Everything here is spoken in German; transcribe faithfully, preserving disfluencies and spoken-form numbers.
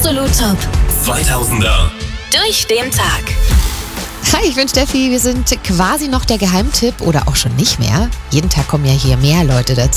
Absolut Top zweitausender. durch den Tag. Hi, ich bin Steffi. Wir sind quasi noch der Geheimtipp oder auch schon nicht mehr. Jeden Tag kommen ja hier mehr Leute dazu.